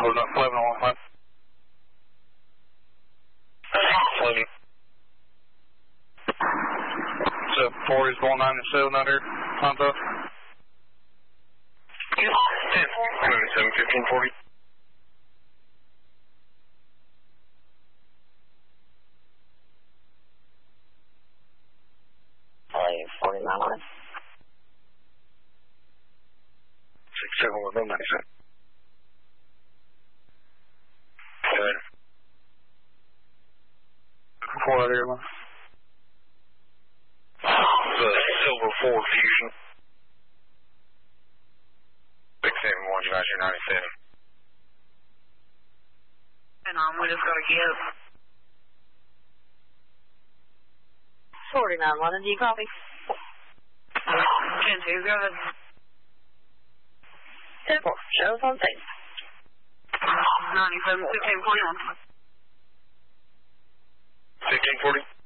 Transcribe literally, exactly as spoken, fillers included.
Loading up eleven on one. eleven. So four is going ninety-seven under Honda. ten. ninety-seven, fifteen forty. forty-nine line. six seven one ninety-seven. Good. Four out here, man. The Silver Ford Fusion. six seven one, you guys are ninety-seven. And um, we just gotta get forty-nine London, do you copy? ten two, go ahead. ten four, shows on tape. ninety-seven, fifteen forty-one. fifteen forty.